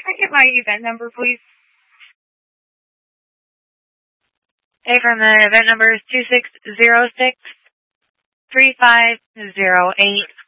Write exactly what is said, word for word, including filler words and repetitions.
I get my event number, please? Affirm, the event number is two six zero six three five zero eight.